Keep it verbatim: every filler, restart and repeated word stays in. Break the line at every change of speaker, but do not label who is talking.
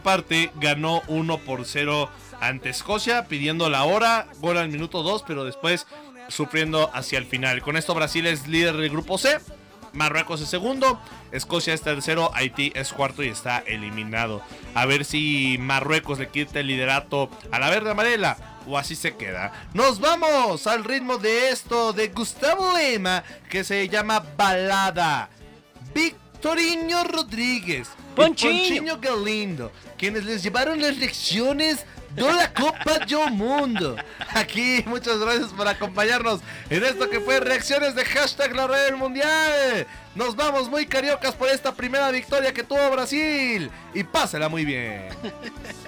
parte ganó uno por cero ante Escocia, pidiendo la hora, gol al minuto dos, pero después sufriendo hacia el final. Con esto Brasil es líder del grupo C, Marruecos es segundo, Escocia es tercero, Haití es cuarto y está eliminado. A ver si Marruecos le quita el liderato a la verde amarela o así se queda. Nos vamos al ritmo de esto de Gustavo Lema, que se llama Balada. Victorino Rodríguez
Ponchiño.
y Ponchiño Galindo, quienes les llevaron las lecciones de la Copa do Mundo. Aquí, muchas gracias por acompañarnos en esto que fue reacciones de hashtag La Red del Mundial. Nos vamos muy cariocas por esta primera victoria que tuvo Brasil y pásela muy bien.